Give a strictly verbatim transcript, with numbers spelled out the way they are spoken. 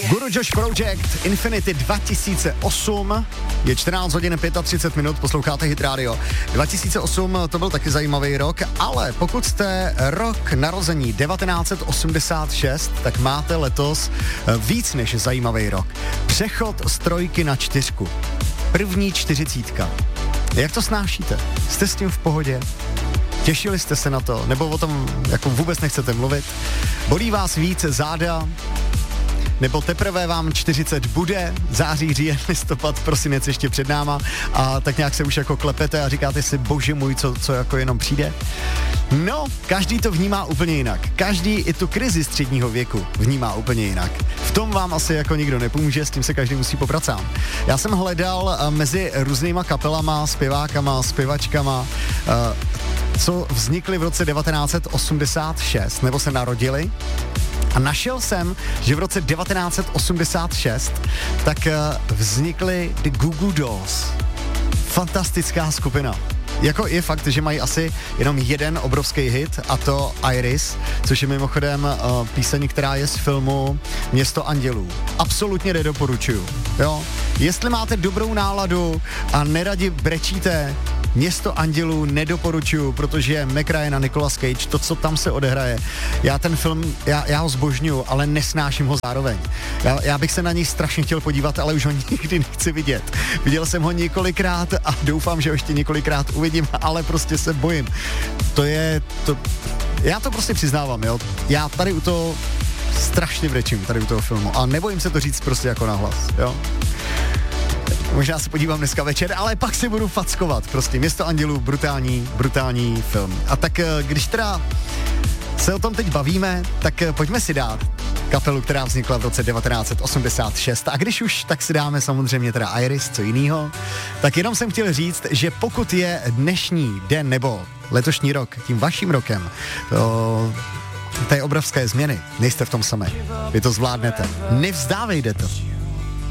Guru Josh Project Infinity dva tisíce osm, je čtrnáct hodin třicet pět minut, posloucháte Hit Radio. dva tisíce osm to byl taky zajímavý rok, ale pokud jste rok narození devatenáct set osmdesát šest, tak máte letos víc než zajímavý rok. Přechod z trojky na čtyřku. První čtyřicítka. Jak to snášíte? Jste s tím v pohodě? Těšili jste se na to? Nebo o tom jako vůbec nechcete mluvit? Bolí vás víc záda? Nebo teprve vám čtyřicet bude, září, říjen, listopad, prosinec ještě před náma a tak nějak se už jako klepete a říkáte si, bože můj, co, co jako jenom přijde? No, každý to vnímá úplně jinak. Každý i tu krizi středního věku vnímá úplně jinak. V tom vám asi jako nikdo nepomůže, s tím se každý musí poprat sám. Já jsem hledal mezi různýma kapelama, zpěvákama, zpěvačkama, co vznikly v roce devatenáct set osmdesát šest, nebo se narodili. A našel jsem, že v roce devatenáct set osmdesát šest tak vznikly The Goo Goo Dolls. Fantastická skupina. Jako je fakt, že mají asi jenom jeden obrovský hit, a to Iris, což je mimochodem uh, píseň, která je z filmu Město andělů. Absolutně nedoporučuju. Jo? Jestli máte dobrou náladu a neradi brečíte, Město andělů nedoporučuju, protože Mac Ryan a Nicolas Cage, to, co tam se odehraje, já ten film, já, já ho zbožňuju, ale nesnáším ho zároveň. Já, já bych se na něj strašně chtěl podívat, ale už ho nikdy nechci vidět. Viděl jsem ho několikrát a doufám, že ho ještě několikrát uvidím, ale prostě se bojím. To je, to, já to prostě přiznávám, jo. Já tady u toho strašně brečím, tady u toho filmu a nebojím se to říct prostě jako nahlas, jo. Možná se podívám dneska večer, ale pak si budu fackovat. Prostě Město andělů, brutální, brutální film. A tak když teda se o tom teď bavíme, tak pojďme si dát kapelu, která vznikla v roce devatenáct set osmdesát šest. A když už, tak si dáme samozřejmě teda Iris, co jinýho. Tak jenom jsem chtěl říct, že pokud je dnešní den nebo letošní rok tím vaším rokem, to té obrovské změny, nejste v tom samé. Vy to zvládnete. Nevzdávejte to.